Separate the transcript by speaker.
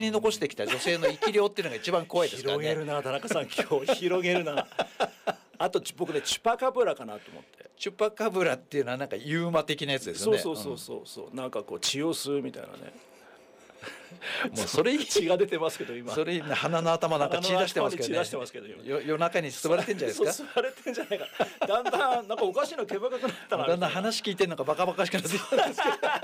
Speaker 1: に残してきた女性の生き量っていうのが一番怖いですからね。
Speaker 2: 広げるな田中さん、今日広げるなあと僕ねチュパカブラかなと思って。
Speaker 1: チュパカブラっていうのはなんかユーマ的なやつですよね。
Speaker 2: そう、なんかこう血を吸うみたいなね
Speaker 1: もうそれ
Speaker 2: 血が出てますけど今
Speaker 1: それ鼻の頭なんか血出してますけどね。
Speaker 2: 血出してますけど今
Speaker 1: 夜中に吸われてんじゃないですか。
Speaker 2: そう吸われてんじゃないか。だんだんなんかおかしいの毛深くなったな。
Speaker 1: だんだん話聞いてるのがバカバカしくなってきたんですけど